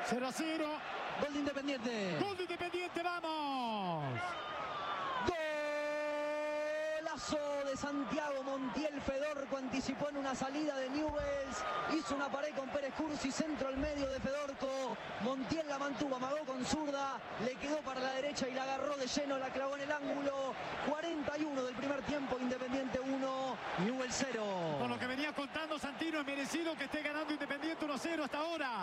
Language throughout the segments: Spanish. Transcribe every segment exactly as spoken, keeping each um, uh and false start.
cero a cero. Gol de Independiente. Gol de Independiente, vamos. Golazo de Santiago Montiel. Fedorco anticipó en una salida de Newell's. Hizo una pared con Pérez Cursi, centro al medio de Fedorco. Montiel la mantuvo, amagó con zurda. Le quedó para la derecha y la agarró de lleno, la clavó en el ángulo. cuarenta y uno del primer tiempo, Independiente uno, Newell's cero. Por lo que venía contando Santino, es merecido que esté ganando Independiente uno a cero hasta ahora.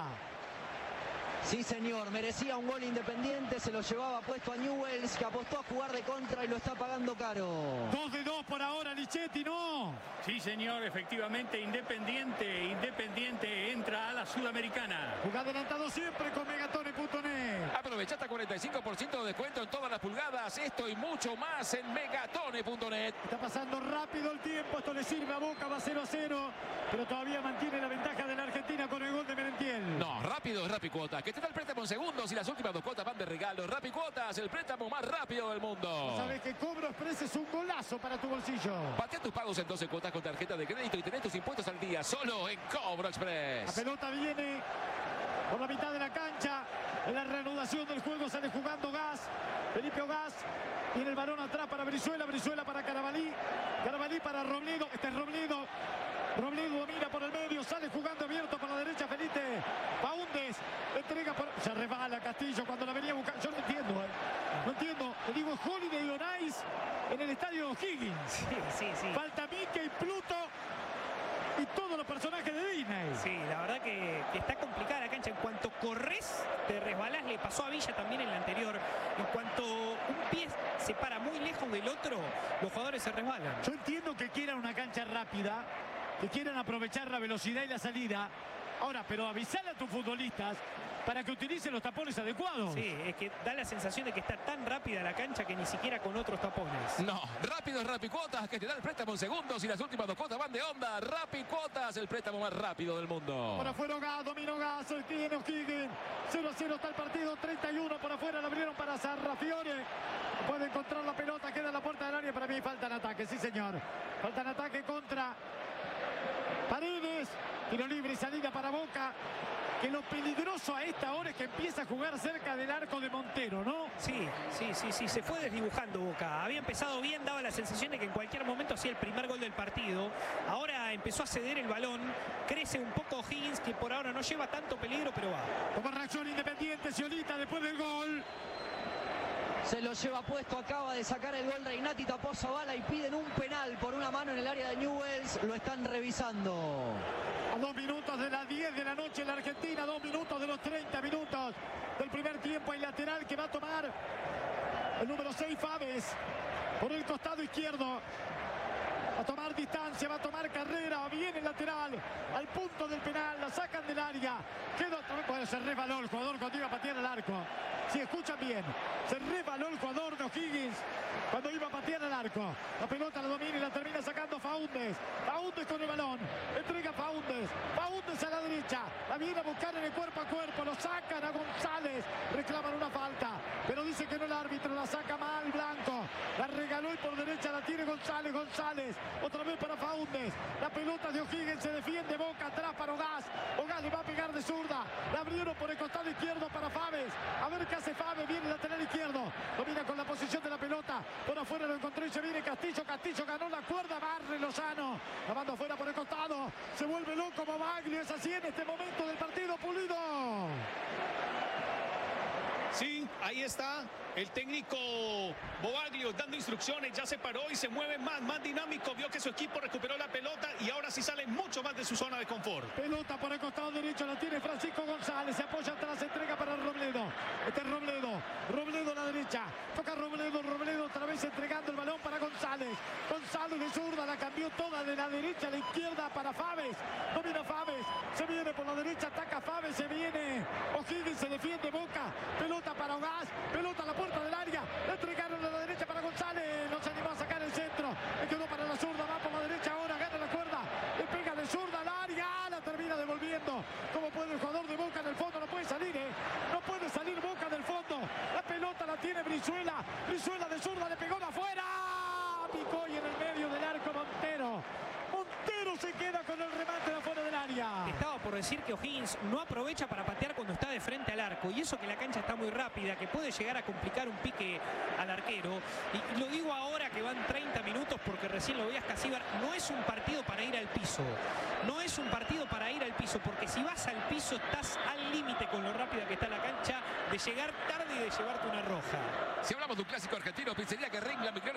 Sí, señor, merecía un gol Independiente, se lo llevaba puesto a Newell's, que apostó a jugar de contra y lo está pagando caro. dos de dos por ahora, Lichetti, ¿no? Sí, señor, efectivamente, Independiente, Independiente entra a la Sudamericana. Juega adelantado siempre con megatone punto net. Aprovecha hasta cuarenta y cinco por ciento de descuento en todas las pulgadas. Esto y mucho más en megatone punto net. Está pasando rápido el tiempo, esto le sirve a Boca, va cero a cero, pero todavía mantiene la ventaja de la Argentina con el gol de Merentiel. No, rápido es Rapicuotas, que te da el préstamo en segundos y las últimas dos cuotas van de regalo. Rapicuotas, el préstamo más rápido del mundo. Sabes que Cobro Express es un golazo para tu bolsillo. Patea tus pagos en doce cuotas con tarjeta de crédito y tenés tus impuestos al día solo en Cobro Express. La pelota viene por la mitad de la cancha. En la reanudación del juego sale jugando Gas. Felipe Gas. Tiene el balón atrás para Brizuela. Brizuela para Carabalí. Carabalí para Robledo. Este es Robledo. Robledo domina por el medio. Sale jugando abierto por la derecha Felipe Faúndez. Entrega por... Se resbala Castillo cuando la venía buscando. Yo no entiendo, ¿eh? No entiendo. Le digo Holiday on Ice en el estadio O'Higgins. Sí, sí, sí. Falta Mickey, Pluto y todos los personajes de Disney. Sí, la verdad que, que está complicada la cancha. En cuanto corres, te resbalás. Le pasó a Villa también en la anterior. En cuanto un pie se para muy lejos del otro, los jugadores se resbalan. Yo entiendo que quieran una cancha rápida, que quieran aprovechar la velocidad y la salida. Ahora, pero avisale a tus futbolistas para que utilicen los tapones adecuados. Sí, es que da la sensación de que está tan rápida la cancha que ni siquiera con otros tapones. No, rápido es Rapicuotas, que te da el préstamo en segundos y las últimas dos cuotas van de onda. Rapicuotas, el préstamo más rápido del mundo. Por afuera Gas, dominó Gas, tiene O'Higgins. cero a cero está el partido, treinta y uno por afuera, la abrieron para Sarrafiore. Puede encontrar la pelota, queda en la puerta del área. Para mí falta en ataque, sí señor. Falta en ataque contra Paredes. Tiro libre y salida para Boca. Que lo peligroso a esta hora es que empieza a jugar cerca del arco de Montero, ¿no? Sí, sí, sí, sí, se fue desdibujando Boca. Había empezado bien, daba la sensación de que en cualquier momento hacía el primer gol del partido. Ahora empezó a ceder el balón, crece un poco Higgins, que por ahora no lleva tanto peligro, pero va. Como reacción Independiente, Sciolita después del gol. Se lo lleva puesto, acaba de sacar el gol Reinati, tapó Zavala y piden un penal por una mano en el área de Newell's. Lo están revisando. A dos minutos de las diez de la noche en la Argentina, dos minutos de los treinta minutos del primer tiempo. Hay lateral que va a tomar el número seis, Faves, por el costado izquierdo. Va a tomar distancia, va a tomar carrera, viene el lateral al punto del penal, la sacan del área. Quedó, bueno, se resbaló el jugador cuando iba a patear el arco. Si escuchan bien, se resbaló el jugador de O'Higgins cuando iba a patear el arco. La pelota la domina y la termina sacando Faúndez. Faúndez con el balón, entrega Faúndez. Faúndez a la derecha, la viene a buscar en el cuerpo a cuerpo, lo sacan a González, reclaman una falta, pero dice que no el árbitro, la saca mal Blanco. La regaló y por derecha la tiene González, González. Otra vez para Faúndez. La pelota de O'Higgins, se defiende Boca atrás para Ogás. Ogás le va a pegar de zurda. La abrieron por el costado izquierdo para Faves. A ver qué hace Faves. Viene el lateral izquierdo. Domina con la posición de la pelota. Por afuera lo encontró y se viene Castillo. Castillo ganó la cuerda. Barre Lozano. La manda afuera por el costado. Se vuelve loco Bobaglio. Es así en este momento del partido, Pulido. Sí, ahí está el técnico Bobaglio dando instrucciones, ya se paró y se mueve más, más dinámico, vio que su equipo recuperó la pelota y ahora sí sale mucho más de su zona de confort. Pelota por el costado derecho, la tiene Francisco González, se apoya atrás, entrega para Robledo. Este es Robledo, Robledo a la derecha, toca Robledo, Robledo otra vez entregando el balón para González. González de zurda, la cambió toda de la derecha a la izquierda para Faves. Domina Faves, se viene por la derecha, ataca Faves, se viene O'Higgins, se defiende Boca, pelota para Ogás, pelota a la puerta del área, le entregaron a la derecha para González, no se animó a sacar el centro, le quedó para la zurda, va por la derecha ahora, gana la cuerda, le pega de zurda al área, la termina devolviendo, como puede el jugador de Boca en el fondo, no puede salir, eh, no puede salir Boca del fondo, la pelota la tiene Brizuela, Brizuela de zurda, le pegó de afuera, picó y en el medio del arco Montero. Montero se queda con el remate de afuera del área. Estaba por decir que O'Higgins no aprovecha para patear cuando está de frente al al arco. Y eso que la cancha está muy rápida, que puede llegar a complicar un pique al arquero. Y, y lo digo ahora que van treinta minutos porque recién lo veías Casíbar. No es un partido para ir al piso. No es un partido para ir al piso, porque si vas al piso estás al límite con lo rápida que está la cancha de llegar tarde y de llevarte una roja. Si hablamos de un clásico argentino, pizzería que Ringland,